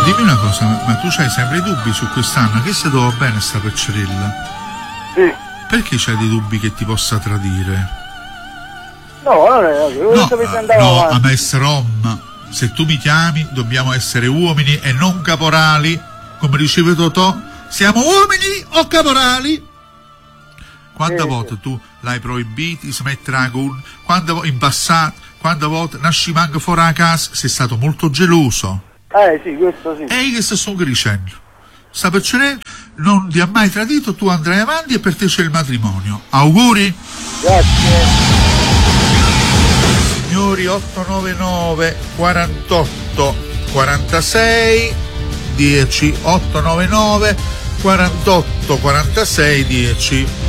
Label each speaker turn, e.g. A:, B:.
A: Dimmi una cosa, ma tu c'hai sempre i dubbi su quest'Anna, che se va bene sta peccerella?
B: Sì.
A: Perché c'hai dei dubbi che ti possa tradire?
B: No, non è
A: no, a Rom, se tu mi chiami dobbiamo essere uomini e non caporali, come diceva Totò, siamo uomini o caporali? Quante volte tu l'hai proibito, smetterà con in passato, quante volte nasci manco fuori a casa, sei stato molto geloso.
B: Sì, questo sì.
A: E io che sto dicendo? Sta peccerella non ti ha mai tradito, tu andrai avanti e per te c'è il matrimonio. Auguri!
B: Grazie.
A: Signori, 899 48 46 10 899 48 46 10.